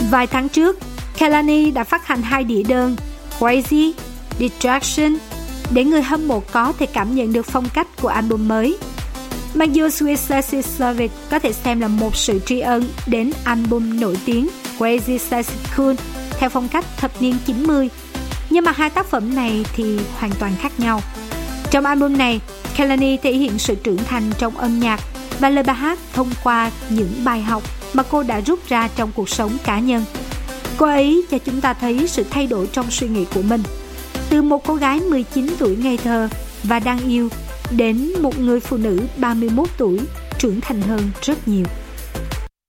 Vài tháng trước, Kehlani đã phát hành 2 đĩa đơn Crazy, Distraction để người hâm mộ có thể cảm nhận được phong cách của album mới. Mặc dù Sweet Sexy Service có thể xem là một sự tri ân đến album nổi tiếng Crazy Sexy Cool theo phong cách thập niên 90, nhưng mà hai tác phẩm này thì hoàn toàn khác nhau. Trong album này, Kehlani thể hiện sự trưởng thành trong âm nhạc và lời bài hát thông qua những bài học mà cô đã rút ra trong cuộc sống cá nhân. Cô ấy cho chúng ta thấy sự thay đổi trong suy nghĩ của mình, từ một cô gái 19 tuổi ngây thơ và đáng yêu đến một người phụ nữ 31 tuổi trưởng thành hơn rất nhiều.